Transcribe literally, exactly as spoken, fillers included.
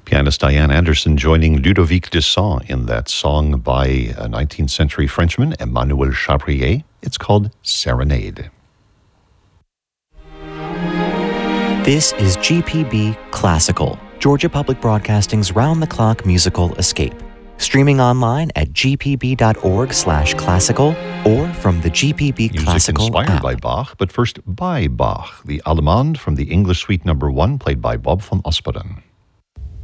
Pianist Diane Anderson joining Ludovic Dessant in that song by a nineteenth century Frenchman, Emmanuel Chabrier. It's called Serenade. This is G P B Classical, Georgia Public Broadcasting's round-the-clock musical escape. Streaming online at gpb.org slash classical or from the G P B Music Classical inspired app. by Bach, but first by Bach, the Allemande from the English Suite Number One, played by Bob van Osperen.